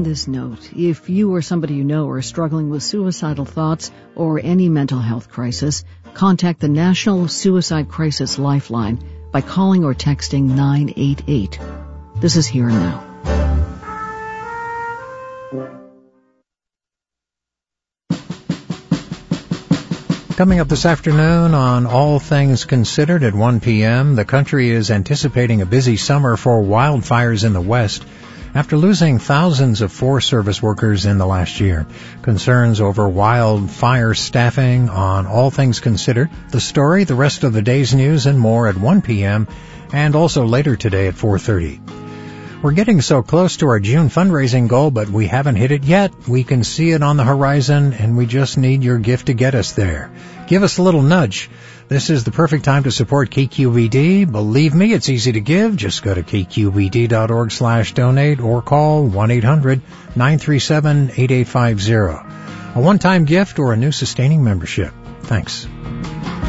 this note, if you or somebody you know are struggling with suicidal thoughts or any mental health crisis, contact the National Suicide Crisis Lifeline by calling or texting 988. This is Here and Now. Coming up this afternoon on All Things Considered at 1 p.m., the country is anticipating a busy summer for wildfires in the West after losing thousands of Forest Service workers in the last year. Concerns over wildfire staffing on All Things Considered. The story, the rest of the day's news, and more at 1 p.m. and also later today at 4:30. We're getting so close to our June fundraising goal, but we haven't hit it yet. We can see it on the horizon, and we just need your gift to get us there. Give us a little nudge. This is the perfect time to support KQED. Believe me, it's easy to give. Just go to kqed.org/donate or call 1-800-937-8850. A one-time gift or a new sustaining membership. Thanks.